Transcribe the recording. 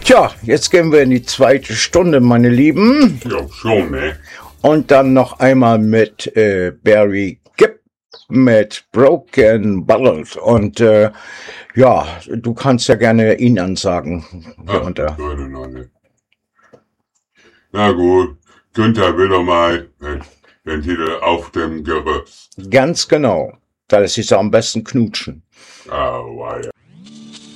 Tja, jetzt gehen wir in die zweite Stunde, meine Lieben. Ja, schon, ne? Und dann noch einmal mit Barry Gibb mit Broken Bottles. Und ja, du kannst ja gerne ihn ansagen. Würde noch nicht. Na gut, Günther will doch mal den Titel Auf dem Gerüst. Ganz genau. Da lässt sich so am besten knutschen. Ah, ja.